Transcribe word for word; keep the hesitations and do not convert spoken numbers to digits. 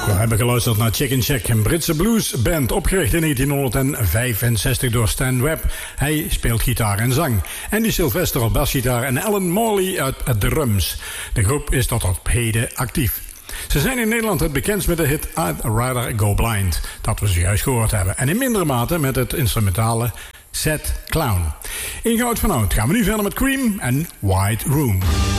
We hebben geluisterd naar Chicken Shack, een Britse bluesband opgericht in negentienhonderdvijfenzestig door Stan Webb. Hij speelt gitaar en zang. Andy Sylvester op basgitaar en Alan Morley uit drums. De groep is tot op heden actief. Ze zijn in Nederland het bekendst met de hit I'd Rather Go Blind, dat we zojuist gehoord hebben. En in mindere mate met het instrumentale Sad Clown. In Goud van Oud gaan we nu verder met Cream en White Room.